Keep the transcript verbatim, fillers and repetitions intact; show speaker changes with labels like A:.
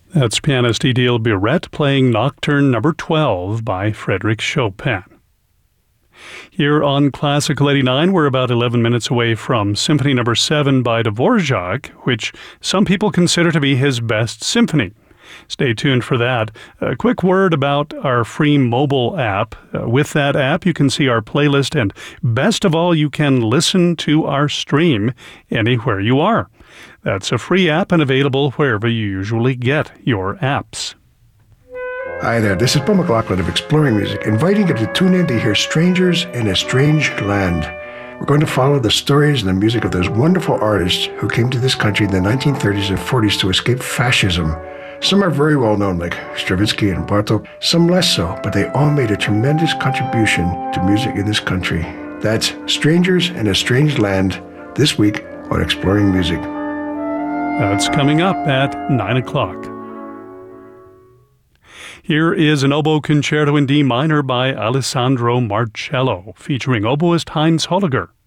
A: That's pianist Édile Biret playing Nocturne number twelve by Frédéric Chopin. Here on Classical eighty-nine, we're about eleven minutes away from Symphony number seven by Dvorak, which some people consider to be his best symphony. Stay tuned for that. A quick word about our free mobile app. Uh, with that app, you can see our playlist, and best of all, you can listen to our stream anywhere you are. That's a free app and available wherever you usually get your apps.
B: Hi there, this is Paul McLaughlin of Exploring Music, inviting you to tune in to hear Strangers in a Strange Land. We're going to follow the stories and the music of those wonderful artists who came to this country in the nineteen thirties and forties to escape fascism. Some are very well known, like Stravinsky and Bartók, some less so, but they all made a tremendous contribution to music in this country. That's Strangers in a Strange Land, this week on Exploring Music.
A: That's coming up at nine o'clock. Here is an oboe concerto in D minor by Alessandro Marcello, featuring oboist Heinz Holliger.